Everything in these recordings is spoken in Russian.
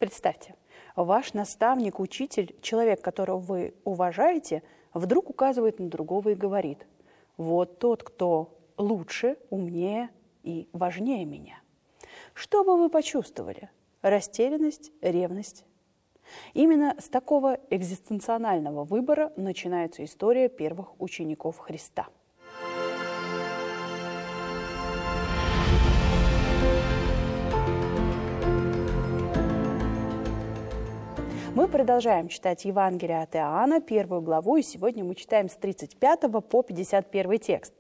Представьте, ваш наставник, учитель, человек, которого вы уважаете, вдруг указывает на другого и говорит: вот тот, кто лучше, умнее и важнее меня. Что бы вы почувствовали? Растерянность, ревность? Именно с такого экзистенционального выбора начинается история первых учеников Христа. Мы продолжаем читать Евангелие от Иоанна, 1 главу, и сегодня мы читаем с 35 по 51 текст.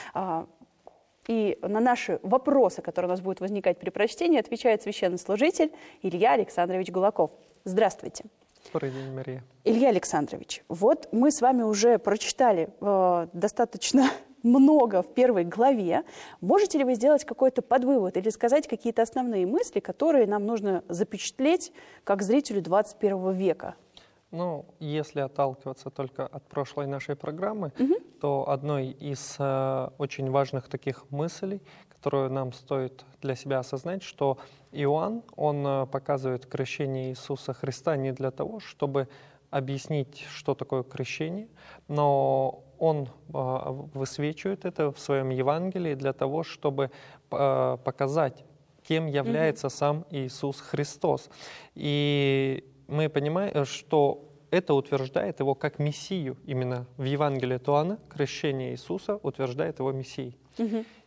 И на наши вопросы, которые у нас будут возникать при прочтении, отвечает священнослужитель Илья Александрович Гулаков. Здравствуйте. Добрый день, Мария. Илья Александрович, вот мы с вами уже прочитали достаточно много в 1 главе. Можете ли вы сделать какой-то подвывод или сказать какие-то основные мысли, которые нам нужно запечатлеть как зрителю 21 века? Ну, если отталкиваться только от прошлой нашей программы, то одной из очень важных таких мыслей, которую нам стоит для себя осознать, что Иоанн, он показывает крещение Иисуса Христа не для того, чтобы объяснить, что такое крещение, но он высвечивает это в своем Евангелии для того, чтобы показать, кем является сам Иисус Христос. И мы понимаем, что это утверждает его как Мессию. Именно в Евангелии от Иоанна крещение Иисуса утверждает его Мессией.